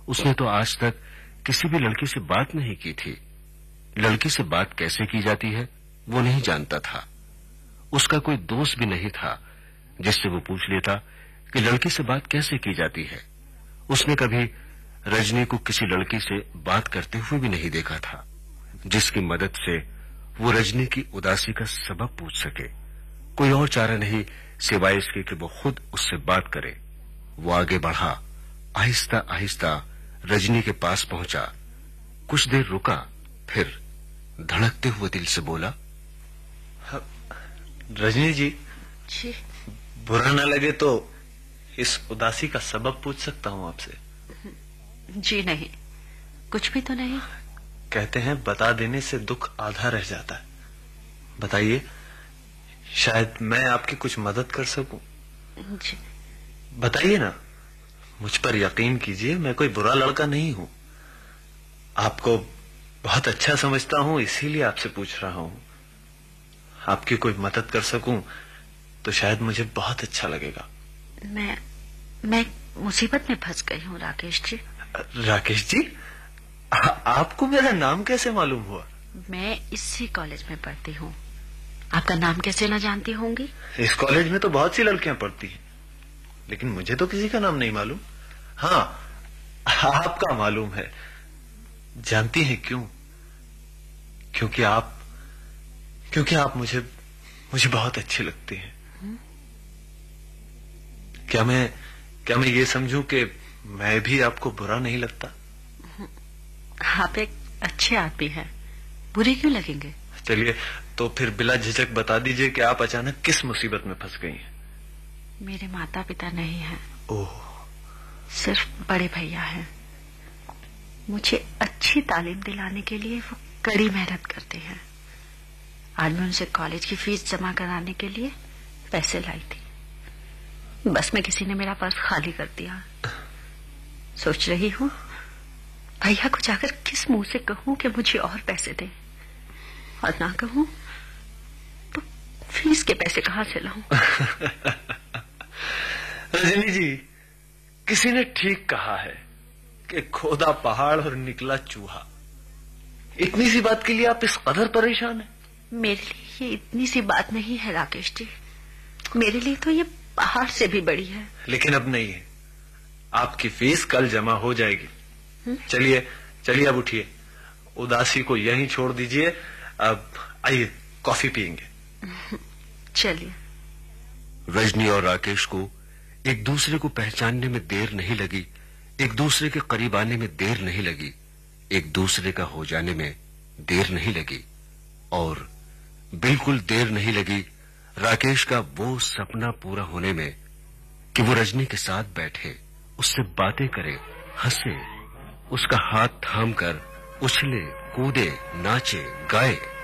उसने तो आज तक किसी भी लड़की से बात नहीं की थी। लड़की से बात कैसे की जाती है वो नहीं जानता था। उसका कोई दोस्त भी नहीं था जिससे वो पूछ लेता कि लड़की से बात कैसे की जाती है। उसने कभी रजनी को किसी लड़की से बात करते हुए भी नहीं देखा था जिसकी मदद से वो रजनी की उदासी का सबब पूछ सके। कोई और चारा नहीं सिवाय इसके कि वो खुद उससे बात करे। वो आगे बढ़ा, आहिस्ता आहिस्ता रजनी के पास पहुंचा। कुछ देर रुका, फिर धड़कते हुए दिल से बोला, रजनी जी, बुरा न लगे तो इस उदासी का सबब पूछ सकता हूं आपसे? जी नहीं, कुछ भी तो नहीं। कहते हैं बता देने से दुख आधा रह जाता है। बताइए, शायद मैं आपकी कुछ मदद कर सकूं। जी बताइए ना, मुझ पर यकीन कीजिए, मैं कोई बुरा लड़का नहीं हूं। आपको बहुत अच्छा समझता हूं, इसीलिए आपसे पूछ रहा हूं। आपकी कोई मदद कर सकूं तो शायद मुझे बहुत अच्छा लगेगा। मैं मुसीबत में फंस गई हूँ राकेश जी। राकेश जी, आपको मेरा नाम कैसे मालूम हुआ? मैं इसी कॉलेज में पढ़ती हूँ। आपका नाम कैसे न जानती होंगी? इस कॉलेज में तो बहुत सी लड़कियां पढ़ती हैं, लेकिन मुझे तो किसी का नाम नहीं मालूम। हाँ, आपका मालूम है। जानती हैं क्यों? क्योंकि आप मुझे बहुत अच्छी लगती हैं। क्या मैं ये समझूं कि मैं भी आपको बुरा नहीं लगता? आप एक अच्छे आदमी हैं, बुरे क्यों लगेंगे? चलिए, तो फिर बिला झिझक बता दीजिए कि आप अचानक किस मुसीबत में फंस गई हैं। मेरे माता पिता नहीं हैं। ओह, सिर्फ बड़े भैया हैं। मुझे अच्छी तालीम दिलाने के लिए वो कड़ी मेहनत करते हैं। आज मैं उनसे कॉलेज की फीस जमा कराने के लिए पैसे लाई थी। बस में किसी ने मेरा पर्स खाली कर दिया। सोच रही हूँ भैया को जाकर किस मुंह से कहूं कि मुझे और पैसे दें, और ना कहूं तो फीस के पैसे कहां से लाऊं? रजनी जी, किसी ने ठीक कहा है कि खोदा पहाड़ और निकला चूहा। इतनी सी बात के लिए आप इस कदर परेशान हैं? मेरे लिए ये इतनी सी बात नहीं है राकेश जी। मेरे लिए तो ये पहाड़ से भी बड़ी है। लेकिन अब नहीं है। आपकी फीस कल जमा हो जाएगी। चलिए अब उठिए, उदासी को यहीं छोड़ दीजिए। अब आइए, कॉफी पियेंगे। चलिए। रजनी और राकेश को एक दूसरे को पहचानने में देर नहीं लगी, एक दूसरे के करीब आने में देर नहीं लगी, एक दूसरे का हो जाने में देर नहीं लगी, और बिल्कुल देर नहीं लगी राकेश का वो सपना पूरा होने में कि वो रजनी के साथ बैठे, उससे बातें करे, हंसे, उसका हाथ थामकर उछले, कूदे, नाचे, गाए।